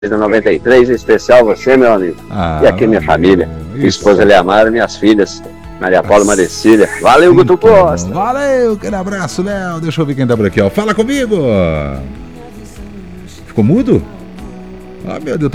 da 93, em especial você, meu amigo. E aqui minha família, minha esposa Leamara, minhas filhas, Maria Paula e Maricília. Valeu, Guto Costa. Valeu, aquele abraço, Léo. Deixa eu ver quem tá por aqui, ó. Fala comigo. Ficou mudo? Ah, meu Deus.